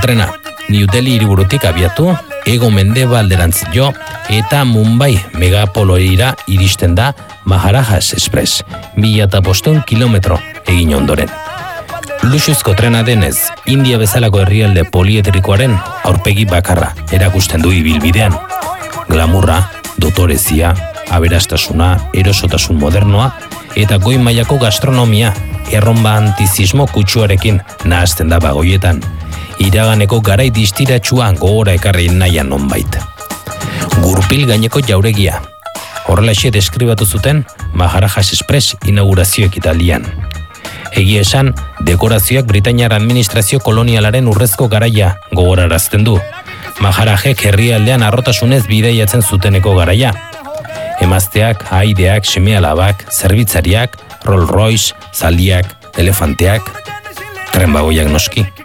trena, New Delhi hiriburutik abiatu, hego mendebalderantz jo, eta Mumbai megapoloira iristen da Maharajas Express, 1500 kilometro egin ondoren. Luxuzko trena denez, India bezalako herrialde poliedrikoaren aurpegi bakarra erakusten du ibilbidean. Glamurra, dotorezia, aberastasuna, erosotasun modernoa eta goi mailako gastronomia erromantizismo kutsuarekin nahazten da bagoietan. Iraganeko garai distiratsua gogora ekarri nahian nonbait. Gurpil gaineko jauregia. Horrelaxe deskribatu zuten Maharajas Express inaugurazio ekitaldian. Egia esan, dekorazioak Britainiar administrazio kolonialaren urrezko garaia gogorarazten du. Maharajek herrialdean arrotasunez bidaiatzen zuteneko garaia. Emazteak, ahaideak, seme-alabak, zerbitzariak, Rolls Royce, zaldiak, elefanteak, tren bagoiak noski.